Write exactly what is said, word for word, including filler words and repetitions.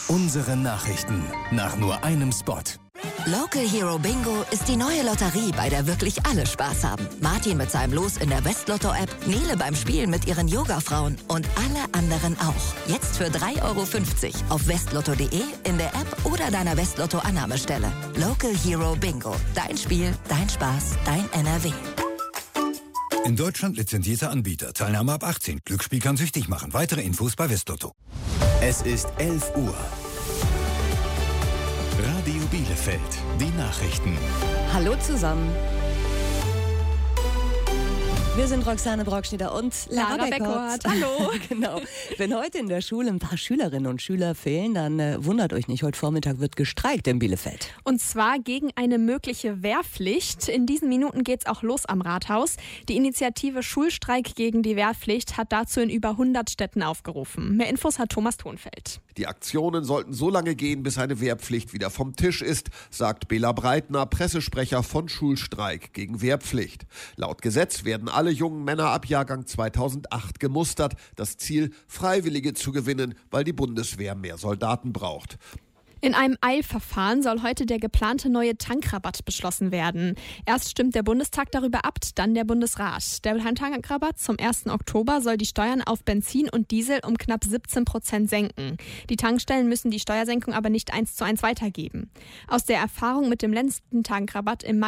Unsere Nachrichten nach nur einem Spot. Local Hero Bingo ist die neue Lotterie, bei der wirklich alle Spaß haben. Martin mit seinem Los in der Westlotto-App, Nele beim Spielen mit ihren Yoga-Frauen und alle anderen auch. Jetzt für drei Euro fünfzig auf westlotto punkt de, in der App oder deiner Westlotto-Annahmestelle. Local Hero Bingo. Dein Spiel, dein Spaß, dein N R W. In Deutschland lizenzierter Anbieter. Teilnahme ab achtzehn. Glücksspiel kann süchtig machen. Weitere Infos bei Westlotto. Es ist elf Uhr. Radio Bielefeld, die Nachrichten. Hallo zusammen. Wir sind Roxane Brockschnieder und Lara, Lara Beckert. Beckert. Hallo. Genau. Wenn heute in der Schule ein paar Schülerinnen und Schüler fehlen, dann äh, wundert euch nicht, heute Vormittag wird gestreikt in Bielefeld. Und zwar gegen eine mögliche Wehrpflicht. In diesen Minuten geht's auch los am Rathaus. Die Initiative Schulstreik gegen die Wehrpflicht hat dazu in über hundert Städten aufgerufen. Mehr Infos hat Thomas Thonfeld. Die Aktionen sollten so lange gehen, bis eine Wehrpflicht wieder vom Tisch ist, sagt Bela Breitner, Pressesprecher von Schulstreik gegen Wehrpflicht. Laut Gesetz werden alle jungen Männer ab Jahrgang zweitausendacht gemustert. Das Ziel, Freiwillige zu gewinnen, weil die Bundeswehr mehr Soldaten braucht. In einem Eilverfahren soll heute der geplante neue Tankrabatt beschlossen werden. Erst stimmt der Bundestag darüber ab, dann der Bundesrat. Der Tankrabatt zum ersten Oktober soll die Steuern auf Benzin und Diesel um knapp siebzehn Prozent senken. Die Tankstellen müssen die Steuersenkung aber nicht eins zu eins weitergeben. Aus der Erfahrung mit dem letzten Tankrabatt im Mai